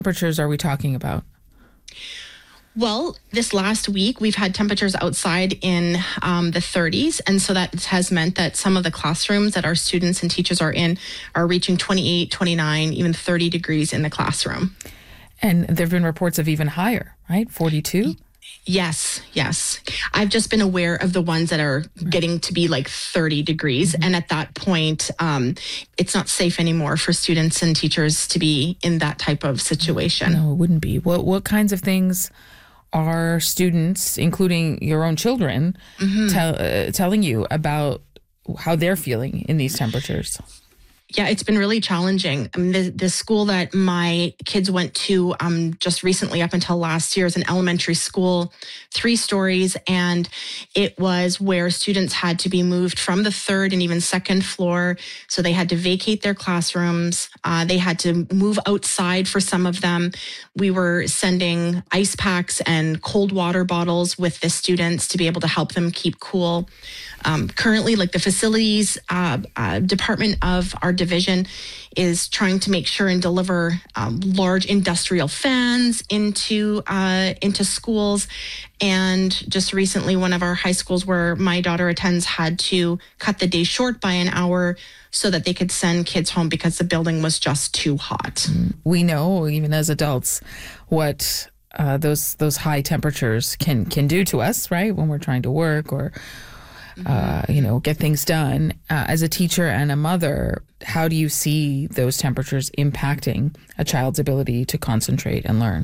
Temperatures are we talking about? Well, this last week, we've had temperatures outside in the 30s. And so that has meant that some of the classrooms that our students and teachers are in are reaching 28, 29, even 30 degrees in the classroom. And there have been reports of even higher, right? 42? Yes. I've just been aware of the ones that are getting to be like 30 degrees. And at that point, it's not safe anymore for students and teachers to be in that type of situation. No, it wouldn't be. What kinds of things are students, including your own children, telling you about how they're feeling in these temperatures? Yeah, it's been really challenging. I mean, the school that my kids went to just recently, up until last year, is an elementary school, 3 stories, and it was where students had to be moved from the 3rd and even 2nd floor. So they had to vacate their classrooms. They had to move outside for some of them. We were sending ice packs and cold water bottles with the students to be able to help them keep cool. Currently, like the facilities department of our division is trying to make sure and deliver large industrial fans into schools. And just recently, one of our high schools where my daughter attends had to cut the day short by an hour so that they could send kids home because the building was just too hot. We know, even as adults, what those high temperatures can do to us, right? When we're trying to work or get things done. As a teacher and a mother, how do you see those temperatures impacting a child's ability to concentrate and learn?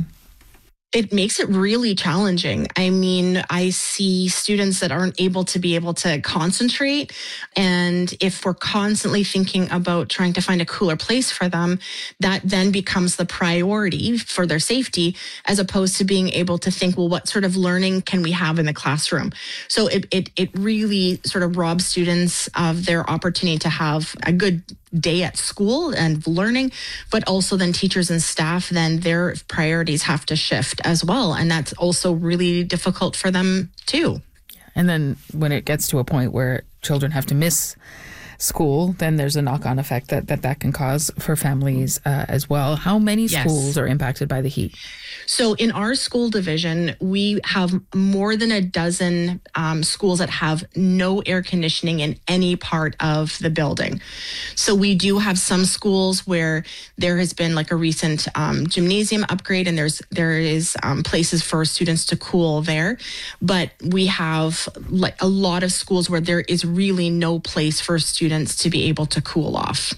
It makes it really challenging. I mean, I see students that aren't able to concentrate. And if we're constantly thinking about trying to find a cooler place for them, that then becomes the priority for their safety, as opposed to being able to think, well, what sort of learning can we have in the classroom? So it really sort of robs students of their opportunity to have a good day at school and learning, but also then teachers and staff, then their priorities have to shift as well. And that's also really difficult for them too. And then when it gets to a point where children have to miss school, then there's a knock-on effect that can cause for families as well. How many schools are impacted by the heat? So in our school division, we have more than a dozen schools that have no air conditioning in any part of the building. So we do have some schools where there has been like a recent gymnasium upgrade, and there is places for students to cool there. But we have like a lot of schools where there is really no place for students to be able to cool off.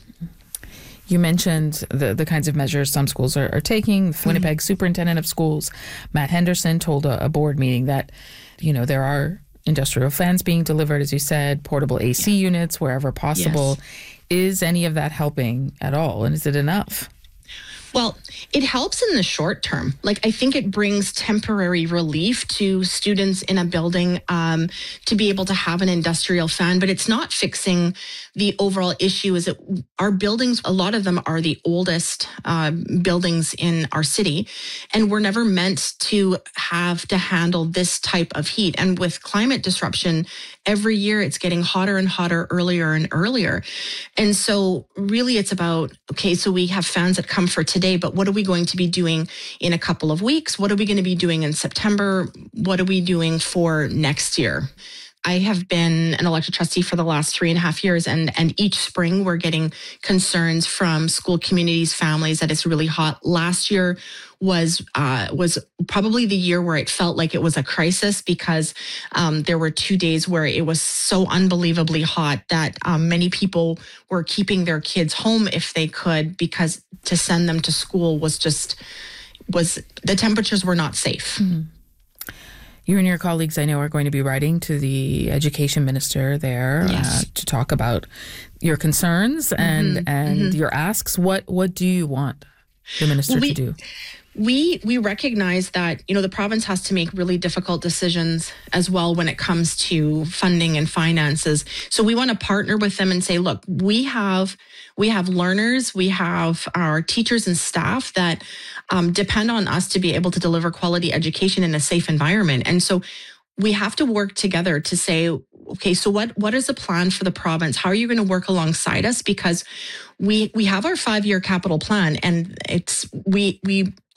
You mentioned the kinds of measures some schools are taking. Winnipeg Superintendent of Schools, Matt Henderson, told a board meeting that, there are industrial fans being delivered, as you said, portable AC units wherever possible. Yes. Is any of that helping at all? And is it enough? Well, it helps in the short term. Like, I think it brings temporary relief to students in a building to be able to have an industrial fan, but it's not fixing the overall issue. Is that our buildings, a lot of them are the oldest buildings in our city, and we're never meant to have to handle this type of heat. And with climate disruption, every year it's getting hotter and hotter, earlier and earlier. And so really it's about, okay, so we have fans that come for today, but what are we going to be doing in a couple of weeks? What are we going to be doing in September? What are we doing for next year? I have been an elected trustee for the last 3.5 years, and each spring we're getting concerns from school communities, families, that it's really hot. Last year was probably the year where it felt like it was a crisis, because there were 2 days where it was so unbelievably hot that many people were keeping their kids home if they could, because to send them to school was the temperatures were not safe. Mm-hmm. You and your colleagues, I know, are going to be writing to the education minister there to talk about your concerns and your asks. What do you want the minister to do? We recognize that, the province has to make really difficult decisions as well when it comes to funding and finances. So we want to partner with them and say, look, we have learners, we have our teachers and staff that depend on us to be able to deliver quality education in a safe environment. And so we have to work together to say, okay, so what is the plan for the province? How are you going to work alongside us? Because we have our 5-year capital plan, and we